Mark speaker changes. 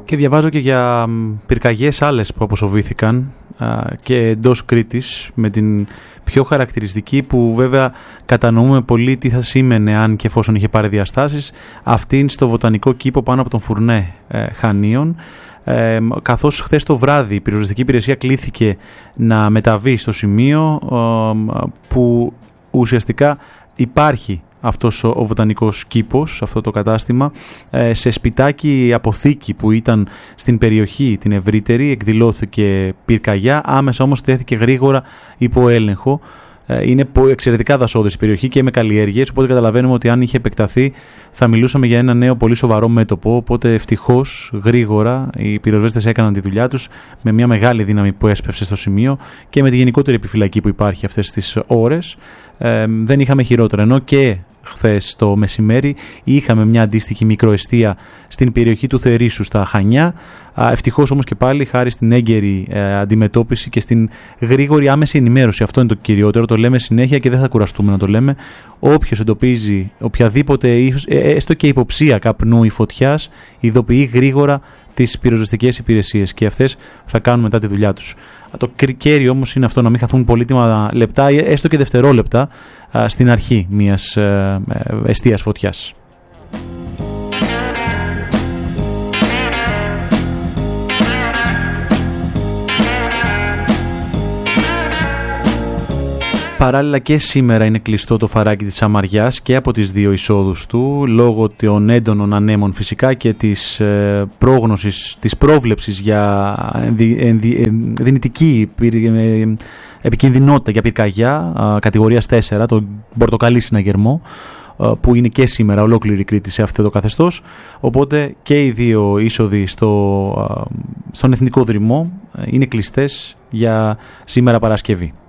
Speaker 1: Και διαβάζω και για πυρκαγιές άλλες που αποσοβήθηκαν και εντός Κρήτης, με την πιο χαρακτηριστική, που βέβαια κατανοούμε πολύ τι θα σήμαινε αν και εφόσον είχε πάρει διαστάσεις, αυτήν στο Βοτανικό Κήπο πάνω από τον Φουρνέ Χανίων, καθώς χθες το βράδυ η πυροσβεστική υπηρεσία κλήθηκε να μεταβεί στο σημείο που ουσιαστικά υπάρχει αυτός ο βοτανικός κήπος, αυτό το κατάστημα, σε σπιτάκι αποθήκη που ήταν στην περιοχή την ευρύτερη, εκδηλώθηκε πυρκαγιά, άμεσα όμως τέθηκε γρήγορα υπό έλεγχο. Είναι εξαιρετικά δασόδες η περιοχή και με καλλιέργειες, οπότε καταλαβαίνουμε ότι αν είχε επεκταθεί θα μιλούσαμε για ένα νέο πολύ σοβαρό μέτωπο, οπότε ευτυχώς γρήγορα οι πυροσβέστες έκαναν τη δουλειά τους με μια μεγάλη δύναμη που έσπευσε στο σημείο και με τη γενικότερη επιφυλακή που υπάρχει αυτές τις ώρες. Δεν είχαμε χειρότερα, ενώ και χθες το μεσημέρι είχαμε μια αντίστοιχη μικροεστία στην περιοχή του Θερίσου στα Χανιά. Ευτυχώς όμως και πάλι, χάρη στην έγκαιρη αντιμετώπιση και στην γρήγορη άμεση ενημέρωση, αυτό είναι το κυριότερο, το λέμε συνέχεια και δεν θα κουραστούμε να το λέμε. Όποιος εντοπίζει οποιαδήποτε έστω και υποψία καπνού ή φωτιάς, ειδοποιεί γρήγορα τις πυροσβεστικές υπηρεσίες και αυτές θα κάνουν μετά τη δουλειά τους. Το κέρι όμως είναι αυτό, να μην χαθούν πολύτιμα λεπτά ή έστω και δευτερόλεπτα στην αρχή μιας εστίας φωτιάς. Παράλληλα και σήμερα είναι κλειστό το φαράγγι της Σαμαριάς και από τις δύο εισόδους του, λόγω των έντονων ανέμων φυσικά και της πρόγνωσης, της πρόβλεψης για δυνητική επικινδυνότητα για πυρκαγιά κατηγορίας 4, τον πορτοκαλί συναγερμό, που είναι και σήμερα ολόκληρη Κρήτη σε αυτό το καθεστώς. Οπότε και οι δύο είσοδοι στον Εθνικό Δρυμό είναι κλειστές για σήμερα Παρασκευή.